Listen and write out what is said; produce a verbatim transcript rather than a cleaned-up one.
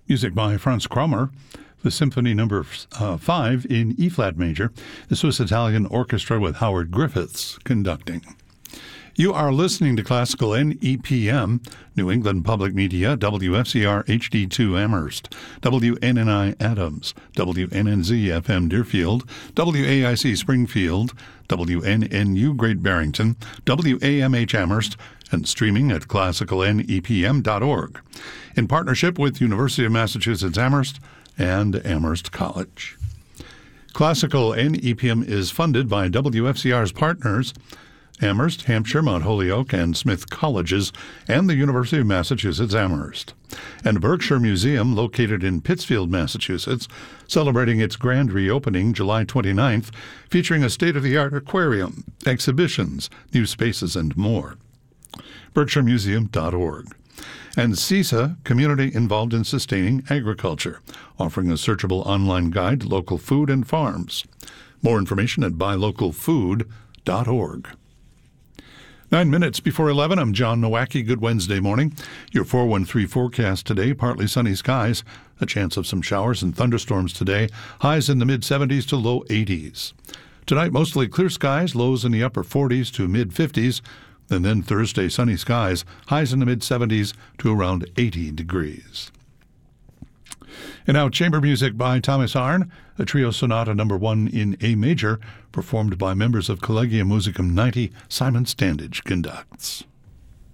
Music by Franz Krommer, the Symphony Number uh, five in E-flat major, the Swiss Italian Orchestra with Howard Griffiths conducting. You are listening to Classical N E P M, New England Public Media, W F C R H D two Amherst, W N N I Adams, W N N Z F M Deerfield, W A I C Springfield, W N N U Great Barrington, W A M H Amherst, and streaming at classical N E P M dot org, in partnership with University of Massachusetts Amherst and Amherst College. Classical N E P M is funded by W F C R's partners, Amherst, Hampshire, Mount Holyoke, and Smith Colleges, and the University of Massachusetts Amherst. And Berkshire Museum, located in Pittsfield, Massachusetts, celebrating its grand reopening July twenty-ninth, featuring a state-of-the-art aquarium, exhibitions, new spaces, and more. berkshire museum dot org. And CISA, Community Involved in Sustaining Agriculture, offering a searchable online guide to local food and farms. More information at buy local food dot org. Nine minutes before eleven, I'm John Nowacki. Good Wednesday morning. Your four one three forecast today, partly sunny skies, a chance of some showers and thunderstorms today, highs in the mid-seventies to low eighties. Tonight, mostly clear skies, lows in the upper forties to mid-fifties, and then Thursday, sunny skies, highs in the mid-seventies to around eighty degrees. And now chamber music by Thomas Arne, a trio sonata number one in A major, performed by members of Collegium Musicum ninety. Simon Standage conducts.